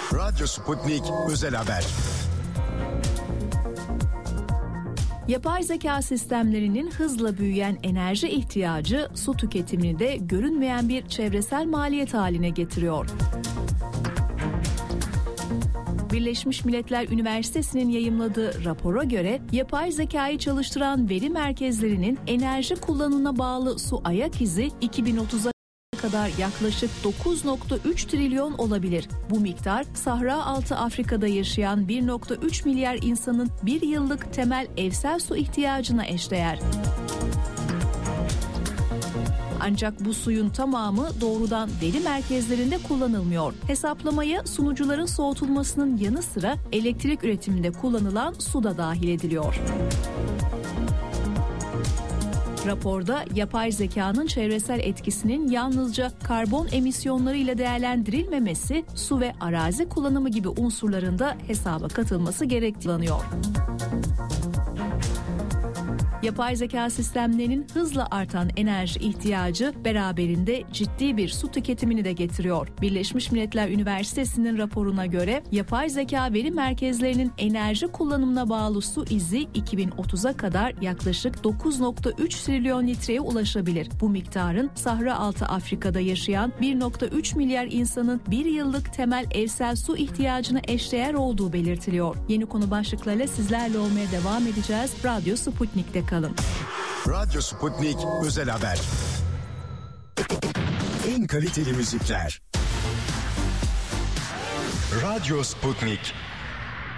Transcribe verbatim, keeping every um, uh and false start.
Radyo Sputnik Özel Haber. Yapay zeka sistemlerinin hızla büyüyen enerji ihtiyacı su tüketimini de görünmeyen bir çevresel maliyet haline getiriyor. Birleşmiş Milletler Üniversitesi'nin yayımladığı rapora göre yapay zekayı çalıştıran veri merkezlerinin enerji kullanımına bağlı su ayak izi iki bin otuza kadar yaklaşık dokuz virgül üç trilyon olabilir. Bu miktar Sahra Altı Afrika'da yaşayan bir virgül üç milyar insanın bir yıllık temel evsel su ihtiyacına eşdeğer. Ancak bu suyun tamamı doğrudan veri merkezlerinde kullanılmıyor. Hesaplamaya sunucuların soğutulmasının yanı sıra elektrik üretiminde kullanılan su da dahil ediliyor. Raporda yapay zekanın çevresel etkisinin yalnızca karbon emisyonları ile değerlendirilmemesi, su ve arazi kullanımı gibi unsurların da hesaba katılması gerekleniyor. Yapay zeka sistemlerinin hızla artan enerji ihtiyacı beraberinde ciddi bir su tüketimini de getiriyor. Birleşmiş Milletler Üniversitesi'nin raporuna göre yapay zeka veri merkezlerinin enerji kullanımına bağlı su izi iki bin otuza kadar yaklaşık dokuz virgül üç trilyon litreye ulaşabilir. Bu miktarın Sahra Altı Afrika'da yaşayan bir virgül üç milyar insanın bir yıllık temel evsel su ihtiyacına eşdeğer olduğu belirtiliyor. Yeni konu başlıklarıyla sizlerle olmaya devam edeceğiz. Radyo Sputnik'te kalın. Radyo Sputnik Özel Haber. En kaliteli müzikler. Radyo Sputnik.